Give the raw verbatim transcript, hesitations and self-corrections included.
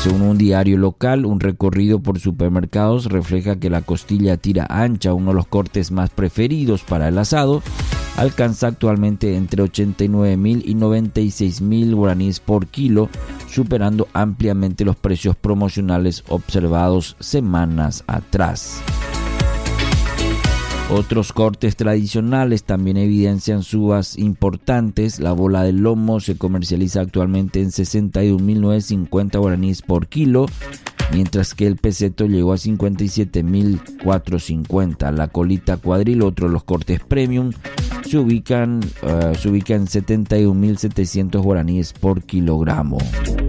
Según un diario local, un recorrido por supermercados refleja que la costilla tira ancha, uno de los cortes más preferidos para el asado, alcanza actualmente entre ochenta y nueve mil y noventa y seis mil guaraníes por kilo, superando ampliamente los precios promocionales observados semanas atrás. Otros cortes tradicionales también evidencian subas importantes. La bola de lomo se comercializa actualmente en sesenta y un mil novecientos cincuenta guaraníes por kilo, mientras que el peseto llegó a cincuenta y siete mil cuatrocientos cincuenta. La colita cuadril, otro de los cortes premium, se ubican, uh, se ubica en setenta y un mil setecientos guaraníes por kilogramo.